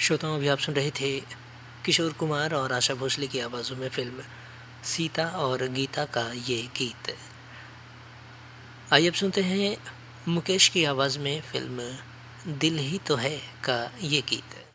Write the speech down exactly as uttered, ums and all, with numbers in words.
श्रोताओं, अभी आप सुन रहे थे किशोर कुमार और आशा भोसले की आवाज़ों में फिल्म सीता और गीता का ये गीत। आइए अब सुनते हैं मुकेश की आवाज़ में फिल्म दिल ही तो है का ये गीत।